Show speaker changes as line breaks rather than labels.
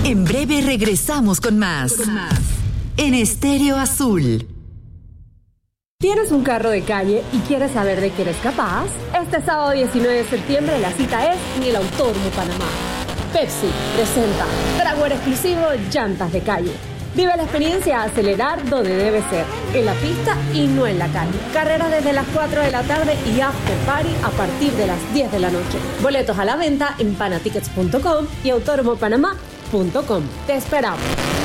En breve regresamos con más. En Estéreo Azul.
¿Tienes un carro de calle y quieres saber de qué eres capaz? Este sábado 19 de septiembre la cita es en el Autódromo Panamá. Pepsi presenta trago exclusivo Llantas de Calle. Vive la experiencia a acelerar donde debe ser, en la pista y no en la calle. Carreras desde las 4 de la tarde y after party a partir de las 10 de la noche. Boletos a la venta en panatickets.com y autódromopanamá.com. Te esperamos.